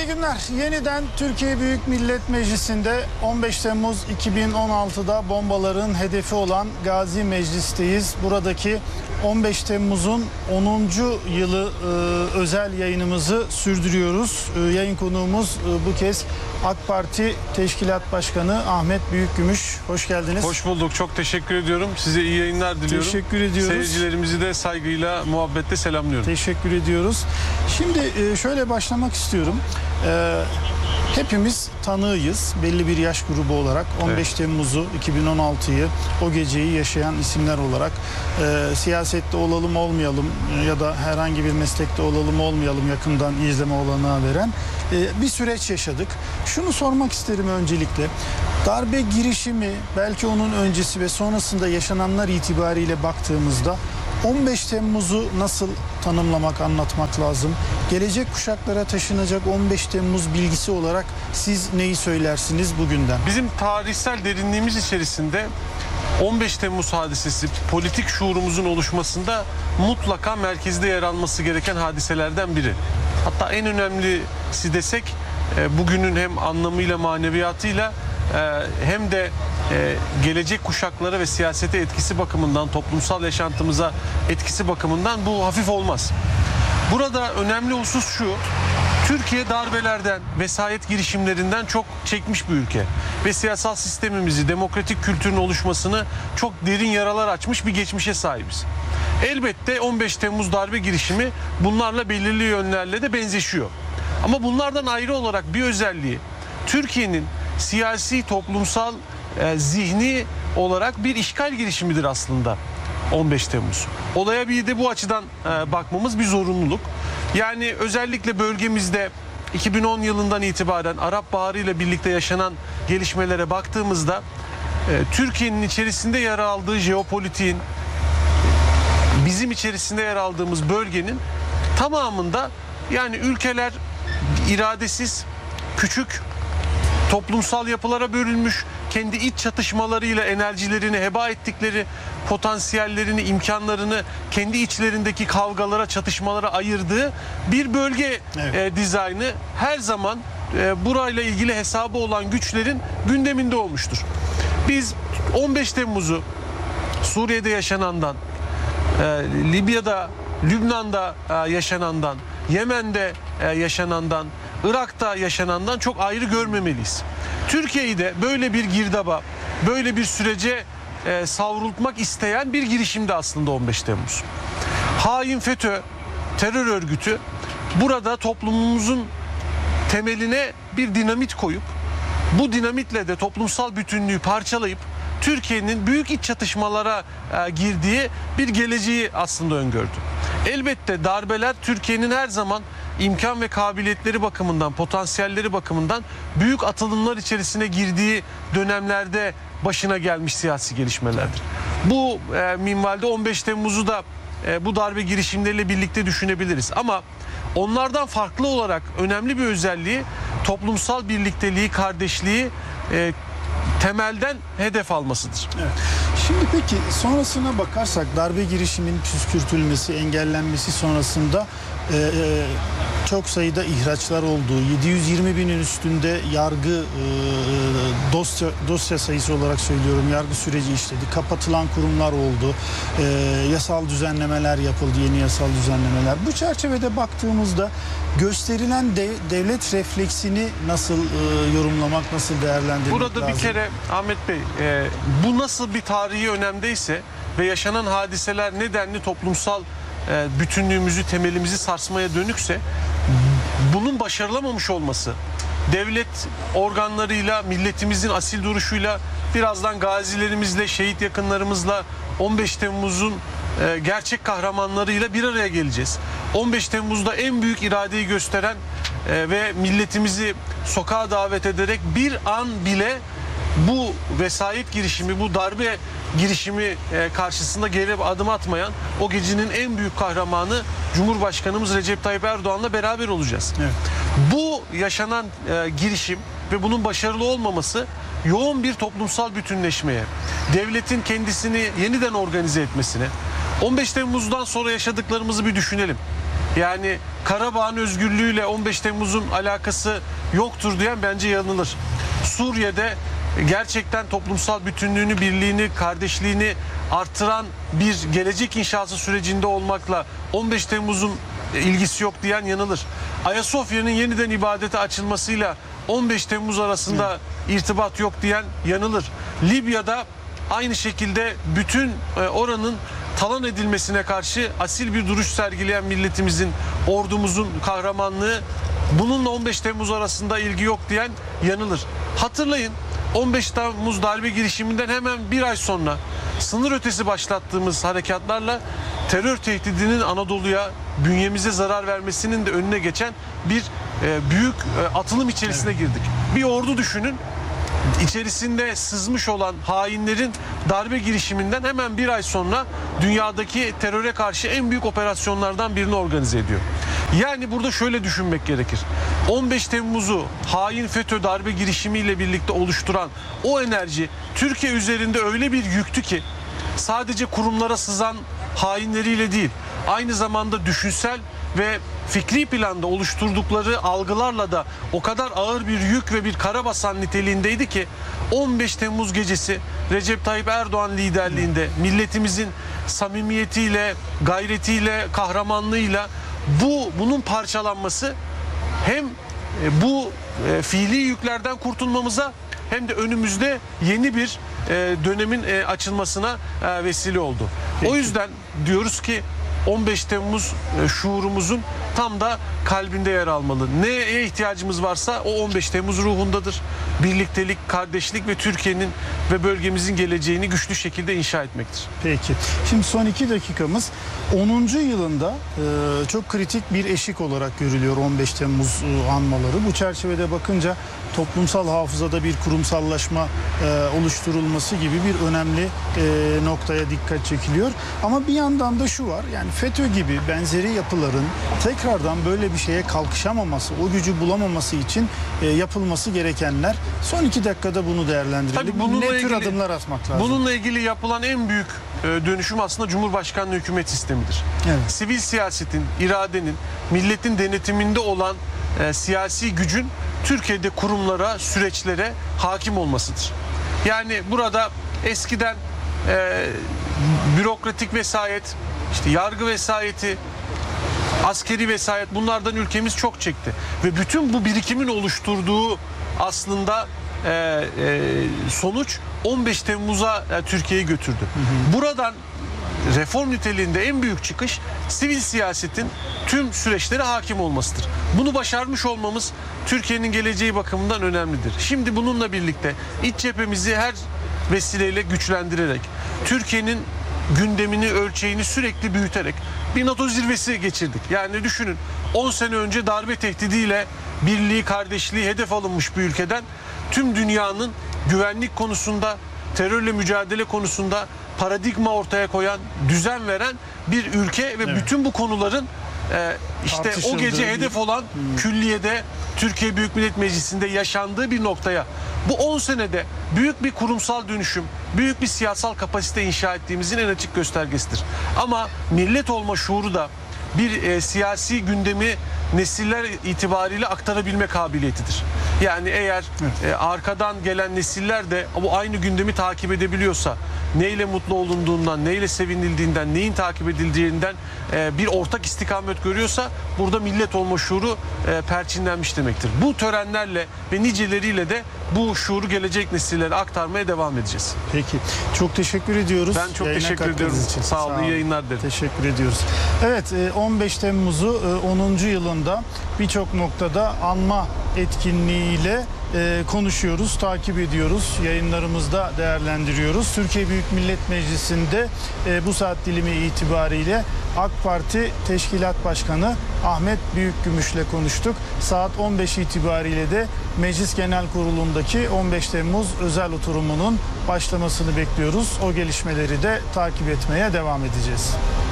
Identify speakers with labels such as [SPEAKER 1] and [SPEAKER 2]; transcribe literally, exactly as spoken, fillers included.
[SPEAKER 1] İyi günler. Yeniden Türkiye Büyük Millet Meclisi'nde on beş Temmuz iki bin on altıda bombaların hedefi olan Gazi Meclis'teyiz. Buradaki on beş Temmuz'un onuncu yılı e, özel yayınımızı sürdürüyoruz. E, yayın konuğumuz e, bu kez AK Parti Teşkilat Başkanı Ahmet Büyükgümüş. Hoş geldiniz.
[SPEAKER 2] Hoş bulduk. Çok teşekkür ediyorum. Size iyi yayınlar diliyorum.
[SPEAKER 1] Teşekkür ediyoruz.
[SPEAKER 2] Seyircilerimizi de saygıyla, muhabbetle selamlıyorum.
[SPEAKER 1] Teşekkür ediyoruz. Şimdi e, şöyle başlamak istiyorum. E, hepimiz tanığıyız. Belli bir yaş grubu olarak on beş evet. Temmuz'u, iki bin on altıyı, o geceyi yaşayan isimler olarak e, siyasette olalım olmayalım ya da herhangi bir meslekte olalım olmayalım yakından izleme olanağı veren e, bir süreç yaşadık. Şunu sormak isterim öncelikle. Darbe girişimi, belki onun öncesi ve sonrasında yaşananlar itibariyle baktığımızda on beş Temmuz'u nasıl tanımlamak, anlatmak lazım? Gelecek kuşaklara taşınacak on beş Temmuz bilgisi olarak siz neyi söylersiniz bugünden?
[SPEAKER 2] Bizim tarihsel derinliğimiz içerisinde on beş Temmuz hadisesi politik şuurumuzun oluşmasında mutlaka merkezde yer alması gereken hadiselerden biri. Hatta en önemlisi desek bugünün hem anlamıyla maneviyatıyla hem de gelecek kuşaklara ve siyasete etkisi bakımından, toplumsal yaşantımıza etkisi bakımından bu hafif olmaz. Burada önemli husus şu: Türkiye darbelerden, vesayet girişimlerinden çok çekmiş bir ülke ve siyasal sistemimizi, demokratik kültürün oluşmasını çok derin yaralar açmış bir geçmişe sahibiz. Elbette on beş Temmuz darbe girişimi bunlarla belirli yönlerle de benzeşiyor. Ama bunlardan ayrı olarak bir özelliği, Türkiye'nin siyasi, toplumsal, e, zihni olarak bir işgal girişimidir aslında on beş Temmuz. Olaya bir de bu açıdan e, bakmamız bir zorunluluk. Yani özellikle bölgemizde iki bin on yılından itibaren Arap Baharı ile birlikte yaşanan gelişmelere baktığımızda e, Türkiye'nin içerisinde yer aldığı jeopolitiğin, bizim içerisinde yer aldığımız bölgenin tamamında, yani ülkeler iradesiz, küçük toplumsal yapılara bölünmüş, kendi iç çatışmalarıyla enerjilerini heba ettikleri, potansiyellerini, imkanlarını kendi içlerindeki kavgalara, çatışmalara ayırdığı bir bölge evet. e, dizaynı her zaman e, burayla ilgili hesabı olan güçlerin gündeminde olmuştur. Biz on beş Temmuz'u Suriye'de yaşanandan, e, Libya'da, Lübnan'da e, yaşanandan, Yemen'de e, yaşanandan, Irak'ta yaşanandan çok ayrı görmemeliyiz. Türkiye'yi de böyle bir girdaba, böyle bir sürece e, savrultmak isteyen bir girişimdi aslında on beş Temmuz. Hain FETÖ terör örgütü burada toplumumuzun temeline bir dinamit koyup, bu dinamitle de toplumsal bütünlüğü parçalayıp Türkiye'nin büyük iç çatışmalara e, girdiği bir geleceği aslında öngördü. Elbette darbeler Türkiye'nin her zaman imkan ve kabiliyetleri bakımından, potansiyelleri bakımından büyük atılımlar içerisine girdiği dönemlerde başına gelmiş siyasi gelişmelerdir. Bu e, minvalde on beş Temmuz'u da e, bu darbe girişimleriyle birlikte düşünebiliriz. Ama onlardan farklı olarak önemli bir özelliği toplumsal birlikteliği, kardeşliği e, temelden hedef almasıdır. Evet.
[SPEAKER 1] Şimdi peki sonrasına bakarsak darbe girişiminin püskürtülmesi, engellenmesi sonrasında e, e, çok sayıda ihraçlar oldu. yedi yüz yirmi binin üstünde yargı e, dosya, dosya sayısı olarak söylüyorum, yargı süreci işledi. Kapatılan kurumlar oldu. E, yasal düzenlemeler yapıldı, yeni yasal düzenlemeler. Bu çerçevede baktığımızda gösterilen dev, devlet refleksini nasıl e, yorumlamak, nasıl değerlendirmek
[SPEAKER 2] Burada lazım? Burada bir kere Ahmet Bey, e, bu nasıl bir tarihi önemdeyse ve yaşanan hadiseler nedenli toplumsal e, bütünlüğümüzü, temelimizi sarsmaya dönükse, bunun başarılamamış olması, devlet organlarıyla, milletimizin asil duruşuyla, birazdan gazilerimizle, şehit yakınlarımızla, on beş Temmuz'un e, gerçek kahramanlarıyla bir araya geleceğiz. on beş Temmuz'da en büyük iradeyi gösteren e, ve milletimizi sokağa davet ederek bir an bile bu vesayet girişimi, bu darbe girişimi e, karşısında geri adım atmayan o gecenin en büyük kahramanı Cumhurbaşkanımız Recep Tayyip Erdoğan'la beraber olacağız. Evet. Bu yaşanan e, girişim ve bunun başarılı olmaması yoğun bir toplumsal bütünleşmeye, devletin kendisini yeniden organize etmesine, on beş Temmuz'dan sonra yaşadıklarımızı bir düşünelim. Yani Karabağ'ın özgürlüğüyle on beş Temmuz'un alakası yoktur diyen bence yanılır. Suriye'de gerçekten toplumsal bütünlüğünü, birliğini, kardeşliğini artıran bir gelecek inşası sürecinde olmakla on beş Temmuz'un ilgisi yok diyen yanılır. Ayasofya'nın yeniden ibadete açılmasıyla on beş Temmuz arasında irtibat yok diyen yanılır. Libya'da aynı şekilde bütün oranın talan edilmesine karşı asil bir duruş sergileyen milletimizin, ordumuzun kahramanlığı, bununla on beş Temmuz arasında ilgi yok diyen yanılır. Hatırlayın, on beş Temmuz darbe girişiminden hemen bir ay sonra sınır ötesi başlattığımız harekatlarla terör tehdidinin Anadolu'ya, bünyemize zarar vermesinin de önüne geçen bir e, büyük e, atılım içerisine girdik. Bir ordu düşünün. İçerisinde sızmış olan hainlerin darbe girişiminden hemen bir ay sonra dünyadaki teröre karşı en büyük operasyonlardan birini organize ediyor. Yani burada şöyle düşünmek gerekir. on beş Temmuz'u hain FETÖ darbe girişimiyle birlikte oluşturan o enerji Türkiye üzerinde öyle bir yüktü ki sadece kurumlara sızan hainleriyle değil, aynı zamanda düşünsel ve fikri planda oluşturdukları algılarla da o kadar ağır bir yük ve bir karabasan niteliğindeydi ki on beş Temmuz gecesi Recep Tayyip Erdoğan liderliğinde milletimizin samimiyetiyle, gayretiyle, kahramanlığıyla bu bunun parçalanması hem bu fiili yüklerden kurtulmamıza hem de önümüzde yeni bir dönemin açılmasına vesile oldu. Peki. O yüzden diyoruz ki on beş Temmuz şuurumuzun tam da kalbinde yer almalı. Neye ihtiyacımız varsa o on beş Temmuz ruhundadır. Birliktelik, kardeşlik ve Türkiye'nin ve bölgemizin geleceğini güçlü şekilde inşa etmektir.
[SPEAKER 1] Peki. Şimdi son iki dakikamız. onuncu yılında e, çok kritik bir eşik olarak görülüyor on beş Temmuz e, anmaları. Bu çerçevede bakınca toplumsal hafızada bir kurumsallaşma e, oluşturulması gibi bir önemli e, noktaya dikkat çekiliyor. Ama bir yandan da şu var, yani FETÖ gibi benzeri yapıların tekrardan böyle bir şeye kalkışamaması, o gücü bulamaması için e, yapılması gerekenler. Son iki dakikada bunu değerlendirelim.
[SPEAKER 2] Tabii bununla
[SPEAKER 1] ne tür
[SPEAKER 2] ilgili,
[SPEAKER 1] adımlar atmak lazım?
[SPEAKER 2] Bununla ilgili yapılan en büyük e, dönüşüm aslında Cumhurbaşkanlığı hükümet sistemidir.
[SPEAKER 1] Evet.
[SPEAKER 2] Sivil siyasetin, iradenin, milletin denetiminde olan e, siyasi gücün Türkiye'de kurumlara, süreçlere hakim olmasıdır. Yani burada eskiden e, bürokratik vesayet, işte yargı vesayeti, askeri vesayet, bunlardan ülkemiz çok çekti. Ve bütün bu birikimin oluşturduğu aslında e, e, sonuç on beş Temmuz'a e, Türkiye'yi götürdü. Hı hı. Buradan reform niteliğinde en büyük çıkış sivil siyasetin tüm süreçlere hakim olmasıdır. Bunu başarmış olmamız Türkiye'nin geleceği bakımından önemlidir. Şimdi bununla birlikte iç cephemizi her vesileyle güçlendirerek, Türkiye'nin gündemini, ölçeğini sürekli büyüterek bir NATO zirvesi geçirdik. Yani düşünün, on sene önce darbe tehdidiyle birliği, kardeşliği hedef alınmış bir ülkeden tüm dünyanın güvenlik konusunda, terörle mücadele konusunda paradigma ortaya koyan, düzen veren bir ülke ve evet. bütün bu konuların e, işte o gece hedef olan hmm. külliyede Türkiye Büyük Millet Meclisi'nde yaşandığı bir noktaya, bu on senede büyük bir kurumsal dönüşüm, büyük bir siyasal kapasite inşa ettiğimizin en açık göstergesidir. Ama millet olma şuuru da bir e, siyasi gündemi nesiller itibariyle aktarabilme kabiliyetidir. Yani eğer evet. e, arkadan gelen nesiller de bu aynı gündemi takip edebiliyorsa, neyle mutlu olunduğundan, neyle sevinildiğinden, neyin takip edildiğinden e, bir ortak istikamet görüyorsa burada millet olma şuuru e, perçinlenmiş demektir. Bu törenlerle ve niceleriyle de bu şuuru gelecek nesillere aktarmaya devam edeceğiz.
[SPEAKER 1] Peki. Çok teşekkür ediyoruz.
[SPEAKER 2] Ben çok
[SPEAKER 1] Yayına
[SPEAKER 2] teşekkür ediyorum.
[SPEAKER 1] Için.
[SPEAKER 2] Sağ olun. İyi yayınlar dilerim.
[SPEAKER 1] Teşekkür ediyoruz. Evet, on beş Temmuz'u onuncu yılında birçok noktada anma etkinliğiyle e, konuşuyoruz, takip ediyoruz, yayınlarımızda değerlendiriyoruz. Türkiye Büyük Millet Meclisi'nde e, bu saat dilimi itibariyle AK Parti Teşkilat Başkanı Ahmet Büyükgümüş'le konuştuk. Saat on beş itibariyle de Meclis Genel Kurulu'ndaki on beş Temmuz özel oturumunun başlamasını bekliyoruz. O gelişmeleri de takip etmeye devam edeceğiz.